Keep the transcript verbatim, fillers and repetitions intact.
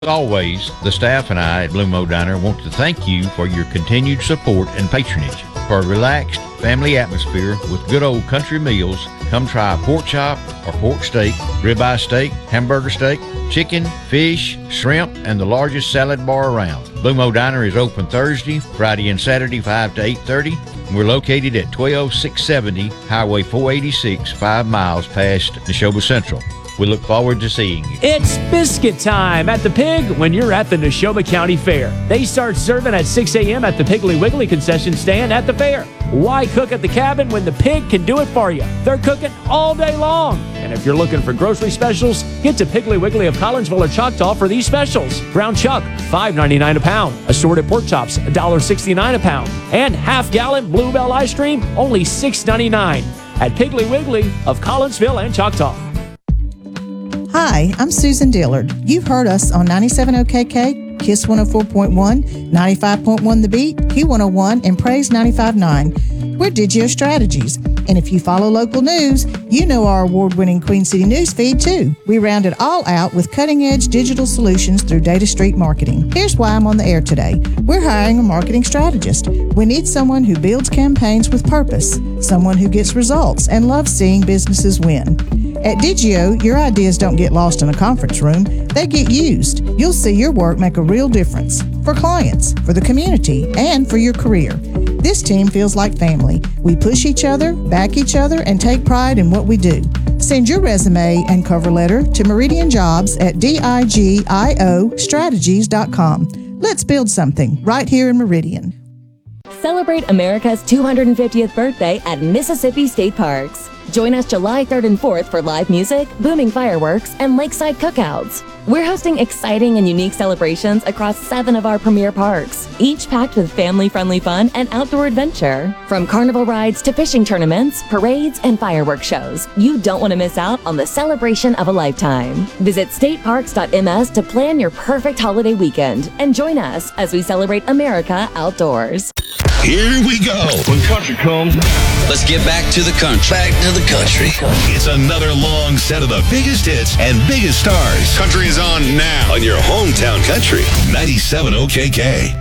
Always, the staff and I at Blue Mo Diner want to thank you for your continued support and patronage. For a relaxed family atmosphere with good old country meals, come try a pork chop or pork steak, ribeye steak, hamburger steak, chicken, fish, shrimp, and the largest salad bar around. Blue Mo Diner is open Thursday, Friday, and Saturday five to eight thirty. We're located at twelve six seventy Highway four eighty-six, five miles past Neshoba Central. We look forward to seeing you. It's biscuit time at the Pig when you're at the Neshoba County Fair. They start serving at six a.m. at the Piggly Wiggly concession stand at the fair. Why cook at the cabin when the Pig can do it for you? They're cooking all day long. And if you're looking for grocery specials, get to Piggly Wiggly of Collinsville or Choctaw for these specials. Ground chuck, five ninety-nine a pound. Assorted pork chops, one sixty-nine a pound. And half-gallon Bluebell ice cream, only six ninety-nine. At Piggly Wiggly of Collinsville and Choctaw. Hi, I'm Susan Dillard. You've heard us on ninety-seven O K K, KISS one oh four point one, ninety-five point one The Beat, Q one oh one, and Praise ninety-five point nine. We're Digio Strategies, and if you follow local news, you know our award-winning Queen City News feed too. We round it all out with cutting-edge digital solutions through Data Street Marketing. Here's why I'm on the air today. We're hiring a marketing strategist. We need someone who builds campaigns with purpose, someone who gets results and loves seeing businesses win. At Digio, your ideas don't get lost in a conference room. They get used. You'll see your work make a real difference for clients, for the community, and for your career. This team feels like family. We push each other, back each other, and take pride in what we do. Send your resume and cover letter to Meridian Jobs at digio strategies dot com. Let's build something right here in Meridian. Celebrate America's two hundred fiftieth birthday at Mississippi State Parks. Join us July third and fourth for live music, booming fireworks, and lakeside cookouts. We're hosting exciting and unique celebrations across seven of our premier parks, each packed with family-friendly fun and outdoor adventure. From carnival rides to fishing tournaments, parades, and fireworks shows, you don't want to miss out on the celebration of a lifetime. Visit state parks dot m s to plan your perfect holiday weekend and join us as we celebrate America outdoors. Here we go. When country comes, let's get back to the country. Back to the country. It's another long set of the biggest hits and biggest stars. Country is on now On your hometown country. ninety-seven O K K.